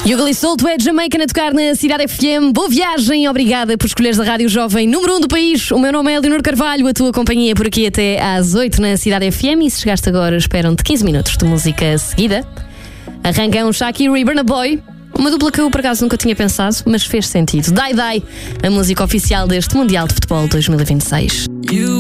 Yugali Soul, tu é Jamaican a tocar na Cidade FM. Boa viagem, obrigada por escolheres a Rádio Jovem número 1 do país. O meu nome é Leonor Carvalho, a tua companhia por aqui até às 8 na Cidade FM. E se chegaste agora, esperam-te 15 minutos de música seguida. Arranca um Shakira e Burna Boy. Uma dupla que eu por acaso nunca tinha pensado, mas fez sentido. Die Die, a música oficial deste Mundial de Futebol 2026.